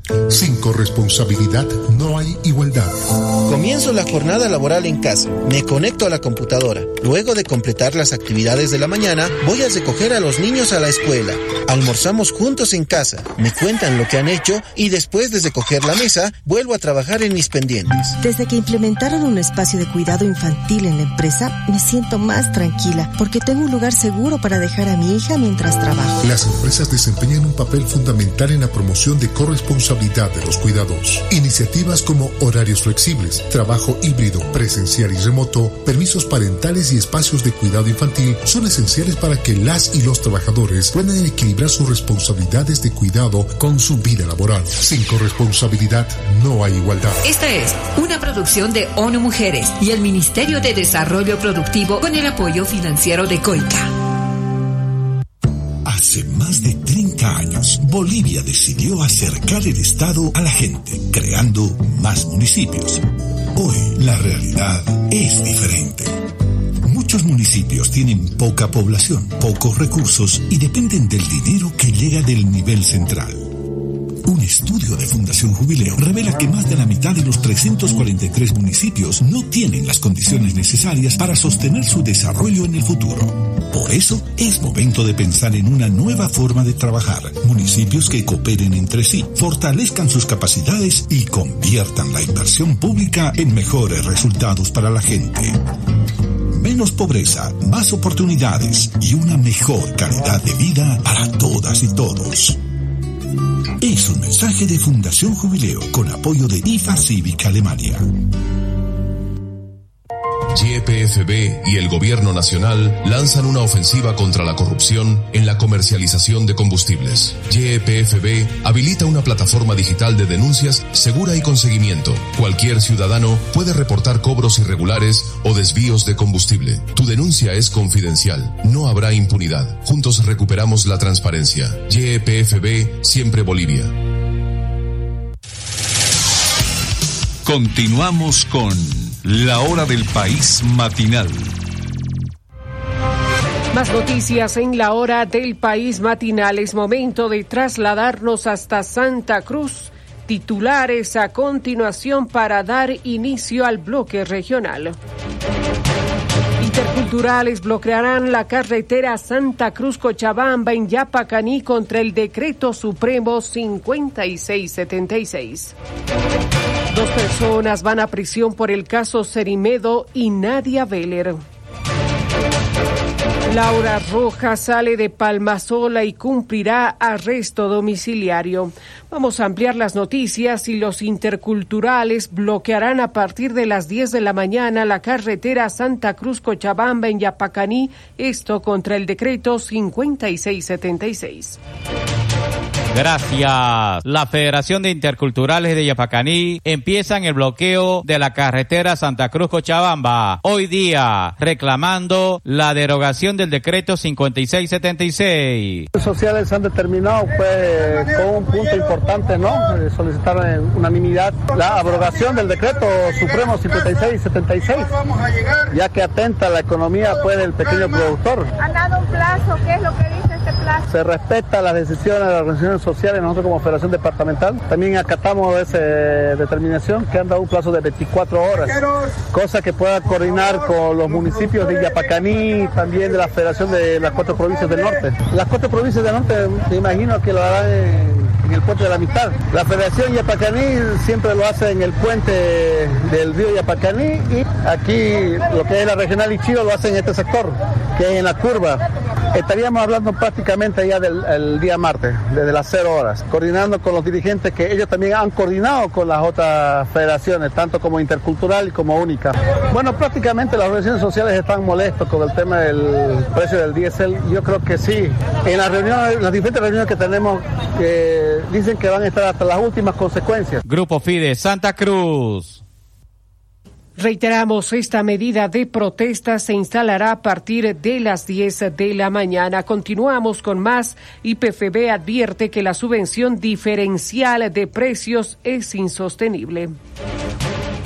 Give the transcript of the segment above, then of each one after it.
Sin corresponsabilidad no hay igualdad. Comienzo la jornada laboral en casa. Me conecto a la computadora. Luego de completar las actividades de la mañana, voy a recoger a los niños a la escuela. Almorzamos juntos en casa. Me cuentan lo que han hecho y después de recoger la mesa, vuelvo a trabajar en mis pendientes. Desde que implementaron un espacio de cuidado infantil en la empresa, me siento más tranquila porque tengo un lugar seguro para dejar a mi hija mientras trabajo. Las empresas desempeñan un papel fundamental en la promoción de corresponsabilidad de los cuidados. Iniciativas como horarios flexibles, trabajo híbrido, presencial y remoto, permisos parentales y espacios de cuidado infantil son esenciales para que las y los trabajadores puedan equilibrar sus responsabilidades de cuidado con su vida laboral. Sin corresponsabilidad no hay igualdad. Esta es una producción de ONU Mujeres y el Ministerio de Desarrollo Productivo con el apoyo financiero de COICA. Hace más de 30 años, Bolivia decidió acercar el Estado a la gente, creando más municipios. Hoy, la realidad es diferente. Muchos municipios tienen poca población, pocos recursos y dependen del dinero que llega del nivel central. Un estudio de Fundación Jubileo revela que más de la mitad de los 343 municipios no tienen las condiciones necesarias para sostener su desarrollo en el futuro. Por eso, es momento de pensar en una nueva forma de trabajar. Municipios que cooperen entre sí, fortalezcan sus capacidades y conviertan la inversión pública en mejores resultados para la gente. Menos pobreza, más oportunidades y una mejor calidad de vida para todas y todos. Es un mensaje de Fundación Jubileo con apoyo de IFA Cívica Alemania. YPFB y el Gobierno Nacional lanzan una ofensiva contra la corrupción en la comercialización de combustibles. YPFB habilita una plataforma digital de denuncias segura y con seguimiento. Cualquier ciudadano puede reportar cobros irregulares o desvíos de combustible. Tu denuncia es confidencial. No habrá impunidad. Juntos recuperamos la transparencia. YPFB, siempre Bolivia. Continuamos con La Hora del País Matinal. Más noticias en La Hora del País Matinal. Es momento de trasladarnos hasta Santa Cruz. Titulares a continuación para dar inicio al bloque regional. Interculturales bloquearán la carretera Santa Cruz-Cochabamba en Yapacaní contra el Decreto Supremo 5676. 2 personas van a prisión por el caso Cerimedo y Nadia Veller. Laura Rojas sale de Palmasola y cumplirá arresto domiciliario. Vamos a ampliar las noticias y los interculturales bloquearán a partir de las 10 de la mañana la carretera Santa Cruz-Cochabamba en Yapacaní, esto contra el decreto 5676. Gracias. La Federación de Interculturales de Yapacaní empiezan el bloqueo de la carretera Santa Cruz-Cochabamba. Hoy día, reclamando la derogación del decreto 5676. Los sociales han determinado, con un punto importante, ¿no? Solicitaron en unanimidad la abrogación del decreto supremo 5676, ya que atenta a la economía, del pequeño productor. ¿Han dado un plazo? ¿Qué es lo que dice este plazo? Se respeta las decisiones de las organizaciones sociales, nosotros como Federación Departamental también acatamos esa determinación que han dado un plazo de 24 horas, cosa que pueda coordinar con los municipios de Yapacaní y también de la Federación de las 4 provincias del norte. Las 4 provincias del norte me imagino que lo harán en el puente de la Amistad. La Federación Yapacaní siempre lo hace en el puente del río Yapacaní y aquí lo que es la regional Ichiro lo hace en este sector, que es en la curva. Estaríamos hablando prácticamente ya del día martes, desde las 0 horas, coordinando con los dirigentes que ellos también han coordinado con las otras federaciones, tanto como Intercultural y como Única. Bueno, prácticamente las organizaciones sociales están molestos con el tema del precio del diésel. Yo creo que sí. En las reuniones, las diferentes reuniones que tenemos, dicen que van a estar hasta las últimas consecuencias. Grupo FIDE Santa Cruz. Reiteramos, esta medida de protesta se instalará a partir de las 10 de la mañana. Continuamos con más. YPFB advierte que la subvención diferencial de precios es insostenible.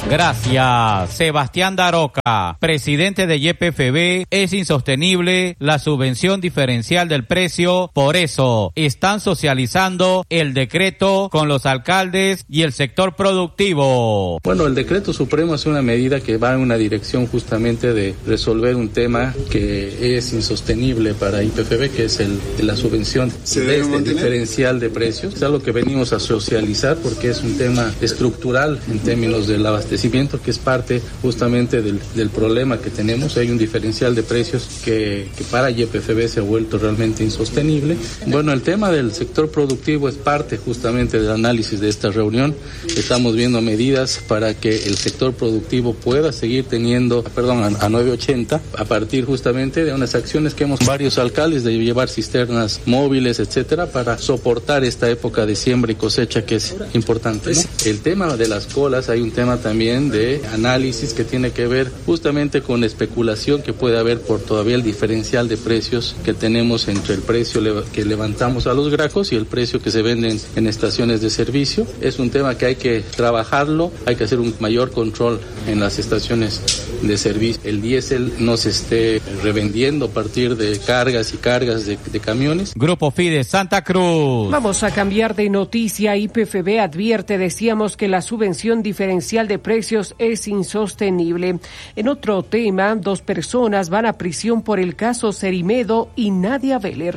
Gracias. Sebastián Daroca, presidente de YPFB, es insostenible la subvención diferencial del precio, por eso están socializando el decreto con los alcaldes y el sector productivo. Bueno, el decreto supremo es una medida que va en una dirección justamente de resolver un tema que es insostenible para YPFB, que es la subvención de este diferencial de precios. Es algo que venimos a socializar porque es un tema estructural en términos del abastecimiento, que es parte justamente del problema que tenemos. Hay un diferencial de precios que para YPFB se ha vuelto realmente insostenible. Bueno, el tema del sector productivo es parte justamente del análisis de esta reunión. Estamos viendo medidas para que el sector productivo pueda seguir teniendo, a 9.80, a partir justamente de unas acciones que hemos varios alcaldes de llevar cisternas móviles, etcétera, para soportar esta época de siembra y cosecha que es importante, ¿no? El tema de las colas, hay un tema también de análisis que tiene que ver justamente con especulación que puede haber por todavía el diferencial de precios que tenemos entre el precio que levantamos a los gracos y el precio que se venden en estaciones de servicio. Es un tema que hay que trabajarlo, hay que hacer un mayor control en las estaciones de servicio. El diésel no se esté revendiendo a partir de cargas y cargas de camiones. Grupo Fides Santa Cruz. Vamos a cambiar de noticia. YPFB advierte, decíamos, que la subvención diferencial de precios es insostenible. En otro tema, 2 personas van a prisión por el caso Cerimedo y Nadia Veller.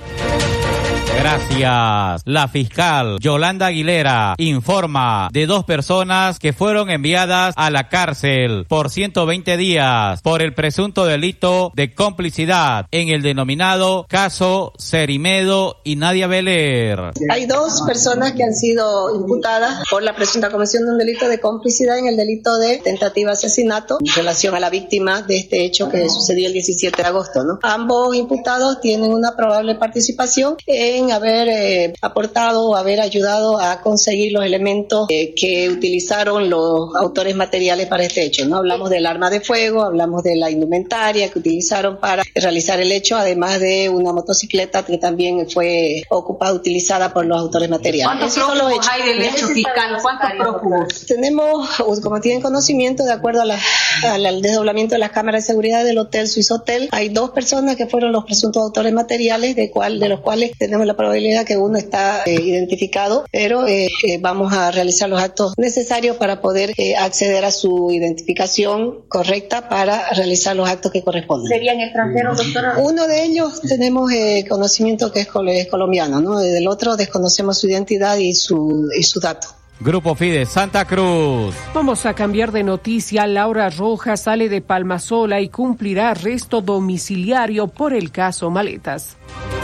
Gracias. La fiscal Yolanda Aguilera informa de 2 personas que fueron enviadas a la cárcel por 120 días por el presunto delito de complicidad en el denominado caso Cerimedo y Nadia Veller. Hay 2 personas que han sido imputadas por la presunta comisión de un delito de complicidad en el delito de tentativa de asesinato en relación a la víctima de este hecho que sucedió el 17 de agosto, ¿no? Ambos imputados tienen una probable participación en haber aportado o haber ayudado a conseguir los elementos que utilizaron los autores materiales para este hecho, ¿no? Hablamos del arma de fuego, hablamos de la indumentaria que utilizaron para realizar el hecho, además de una motocicleta que también fue ocupada, utilizada por los autores materiales. ¿Cuántos prófugos hay del hecho, fiscal? ¿Cuántos prófugos? Tenemos, como tienen conocimiento, de acuerdo al desdoblamiento de las cámaras de seguridad del Hotel Swiss Hotel, hay 2 personas que fueron los presuntos autores materiales, de los cuales tenemos la probabilidad que uno está identificado, pero vamos a realizar los actos necesarios para poder acceder a su identificación correcta para realizar los actos que corresponden. ¿Serían extranjeros, doctora? Uno de ellos tenemos conocimiento que es colombiano, ¿no? Del otro desconocemos su identidad y su dato. Grupo Fides Santa Cruz. Vamos a cambiar de noticia. Laura Rojas sale de Palmasola y cumplirá arresto domiciliario por el caso Maletas.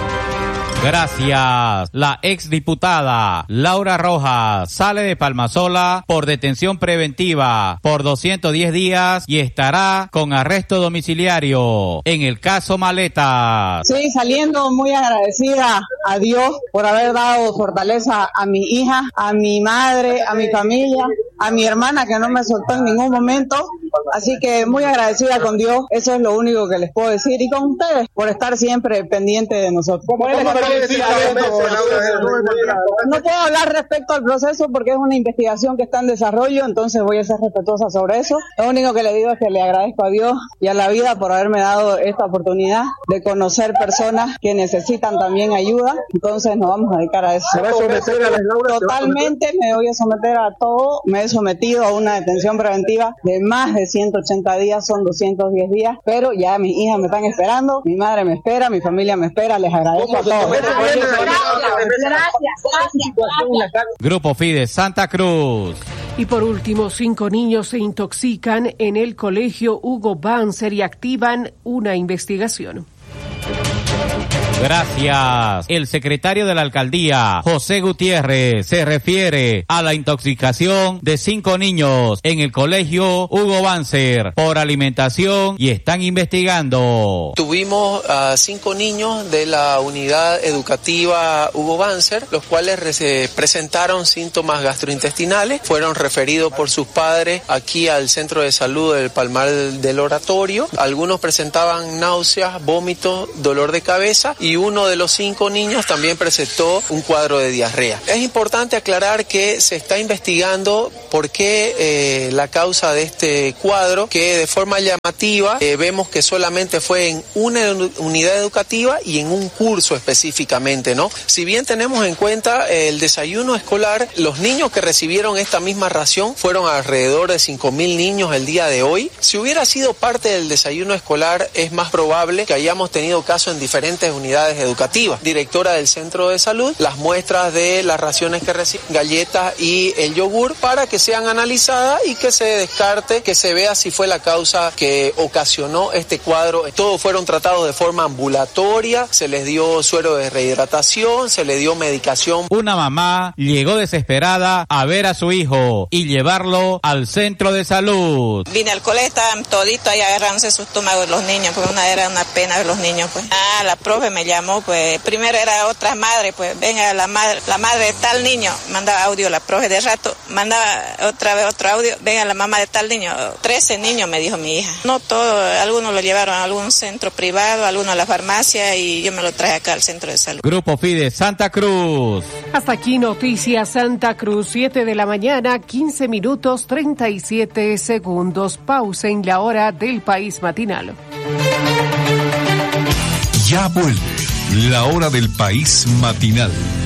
Gracias. La exdiputada Laura Rojas sale de Palmasola por detención preventiva por 210 días y estará con arresto domiciliario en el caso Maletas. Sí, saliendo muy agradecida a Dios por haber dado fortaleza a mi hija, a mi madre, a mi familia, a mi hermana que no me soltó en ningún momento. Así que muy agradecida con Dios, eso es lo único que les puedo decir, y con ustedes por estar siempre pendientes de nosotros. No puedo hablar respecto al proceso porque es una investigación que está en desarrollo, entonces voy a ser respetuosa sobre eso. Lo único que le digo es que le agradezco a Dios y a la vida por haberme dado esta oportunidad de conocer personas que necesitan también ayuda, entonces nos vamos a dedicar a eso. ¿Se va a someter a las Laura? Totalmente me voy a someter a todo, me he sometido a una detención preventiva de más de 180 días, son 210 días, pero ya mis hijas me están esperando, mi madre me espera, mi familia me espera, les agradezco a todos. Gracias. Grupo Fides Santa Cruz. Y por último, 5 niños se intoxican en el colegio Hugo Banzer y activan una investigación. Gracias. El secretario de la alcaldía, José Gutiérrez, se refiere a la intoxicación de 5 niños en el colegio Hugo Banzer por alimentación y están investigando. Tuvimos a 5 niños de la unidad educativa Hugo Banzer, los cuales presentaron síntomas gastrointestinales, fueron referidos por sus padres aquí al centro de salud del Palmar del Oratorio. Algunos presentaban náuseas, vómitos, dolor de cabeza y y uno de los 5 niños también presentó un cuadro de diarrea. Es importante aclarar que se está investigando por qué la causa de este cuadro, que de forma llamativa vemos que solamente fue en una unidad educativa y en un curso específicamente, ¿no? Si bien tenemos en cuenta el desayuno escolar, los niños que recibieron esta misma ración fueron alrededor de 5.000 niños el día de hoy. Si hubiera sido parte del desayuno escolar, es más probable que hayamos tenido casos en diferentes unidades educativas. Directora del centro de salud, las muestras de las raciones que reciben, galletas y el yogur, para que sean analizadas y que se descarte, que se vea si fue la causa que ocasionó este cuadro. Todos fueron tratados de forma ambulatoria, se les dio suero de rehidratación, se le dio medicación. Una mamá llegó desesperada a ver a su hijo y llevarlo al centro de salud. Vine al colegio, estaban toditos ahí agarrándose sus estómagos los niños, pues era una pena ver los niños, pues. La profe me llamó, pues, primero era otra madre, pues, venga, la madre de tal niño, mandaba audio la profe de rato, mandaba otra vez otro audio, venga, la mamá de tal niño, 13 niños, me dijo mi hija. No todo, algunos lo llevaron a algún centro privado, algunos a la farmacia, y yo me lo traje acá al centro de salud. Grupo Fide Santa Cruz. Hasta aquí Noticias Santa Cruz, 7 de la mañana, 15 minutos, 37 segundos. Pausa en la hora del país matinal. Ya vuelve la hora del país matinal.